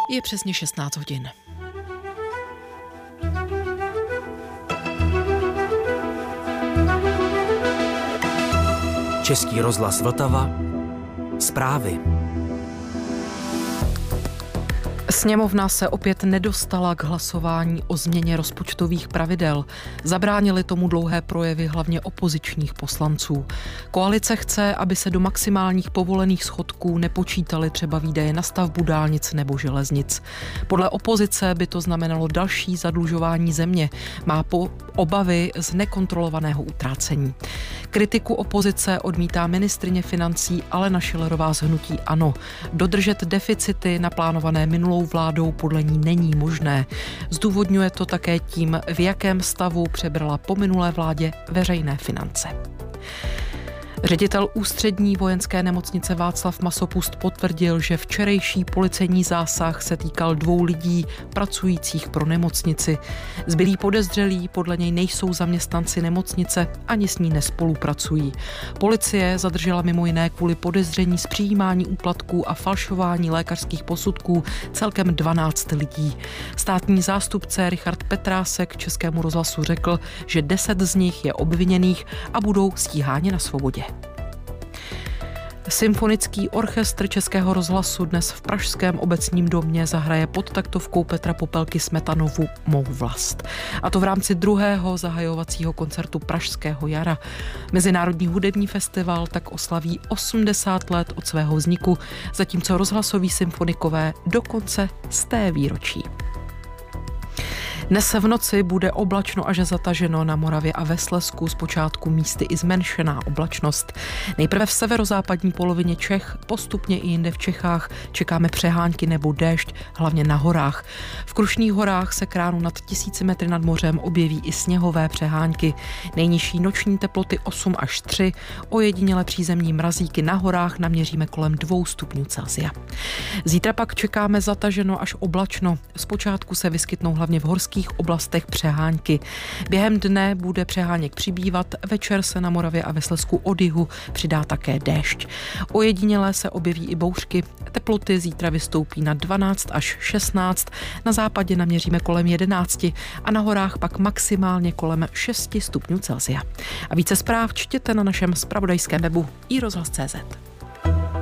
Je přesně 16 hodin. Český rozhlas Vltava. Zprávy. Sněmovna se opět nedostala k hlasování o změně rozpočtových pravidel. Zabránili tomu dlouhé projevy hlavně opozičních poslanců. Koalice chce, aby se do maximálních povolených schodků nepočítaly třeba výdaje na stavbu dálnic nebo železnic. Podle opozice by to znamenalo další zadlužování země. Má obavy z nekontrolovaného utrácení. Kritiku opozice odmítá ministryně financí Alena Schillerová z hnutí ANO. Dodržet deficity naplánované minulou vládou podle ní není možné. Zdůvodňuje to také tím, v jakém stavu přebrala po minulé vládě veřejné finance. Ředitel ústřední vojenské nemocnice Václav Masopust potvrdil, že včerejší policejní zásah se týkal 2 lidí pracujících pro nemocnici. Zbylí podezřelí podle něj nejsou zaměstnanci nemocnice, ani s ní nespolupracují. Policie zadržela mimo jiné kvůli podezření z přijímání úplatků a falšování lékařských posudků celkem 12 lidí. Státní zástupce Richard Petrásek Českému rozhlasu řekl, že 10 z nich je obviněných a budou stíháni na svobodě. Symfonický orchestr Českého rozhlasu dnes v pražském Obecním domě zahraje pod taktovkou Petra Popelky Smetanovu Mou vlast. A to v rámci 2. zahajovacího koncertu Pražského jara. Mezinárodní hudební festival tak oslaví 80 let od svého vzniku, zatímco rozhlasoví symfonikové dokonce 100. výročí. Dnes v noci bude oblačno až zataženo na Moravě a ve Slezsku, zpočátku místy i zmenšená oblačnost. Nejprve v severozápadní polovině Čech, postupně i jinde v Čechách čekáme přehánky nebo déšť, hlavně na horách. V Krušných horách se k ránu nad 1000 metry nad mořem objeví i sněhové přehánky. Nejnižší noční teploty 8 až 3, ojediněle přízemní mrazíky na horách naměříme kolem 2 stupňů Celsia. Zítra pak čekáme zataženo až oblačno. Zpočátku se vyskytnou hlavně v horských oblastech přehánky. Během dne bude přeháněk přibývat, večer se na Moravě a ve Slezsku od jihu přidá také déšť. Ojediněle se objeví i bouřky. Teploty zítra vystoupí na 12 až 16, na západě naměříme kolem 11 a na horách pak maximálně kolem 6 stupňů Celsia. A více zpráv čtěte na našem zpravodajském webu iRozhlas.cz.